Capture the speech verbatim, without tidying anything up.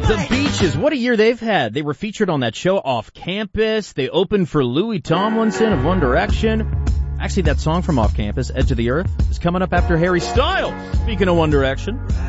The Beaches, what a year they've had. They were featured on that show Off Campus. They opened for Louis Tomlinson of One Direction. Actually, that song from Off Campus, Edge of the Earth, is coming up after Harry Styles. Speaking of One Direction.